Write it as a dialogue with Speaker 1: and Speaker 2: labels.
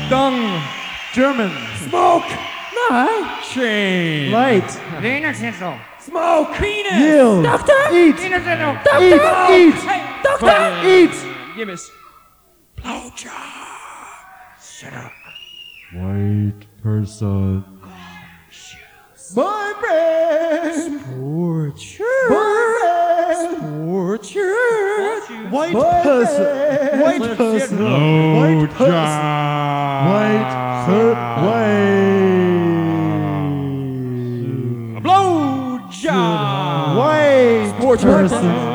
Speaker 1: Dung.
Speaker 2: German.
Speaker 1: Smoke.
Speaker 3: No.
Speaker 1: Chain.
Speaker 2: Light.
Speaker 4: Wiener Schnitzel.
Speaker 1: Smoke. Penis.
Speaker 2: Yield.
Speaker 3: Doctor.
Speaker 2: Eat.
Speaker 4: Wiener Schnitzel.
Speaker 2: Eat.
Speaker 1: Hey.
Speaker 3: Doctor.
Speaker 2: Eat.
Speaker 1: Give us. Blowjob.
Speaker 4: Shut up.
Speaker 2: White person. Boyfriend.
Speaker 3: Torture.
Speaker 2: Boyfriend.
Speaker 3: Torture.
Speaker 2: White person. White person. White person. White.
Speaker 1: Blowjob.
Speaker 2: White person.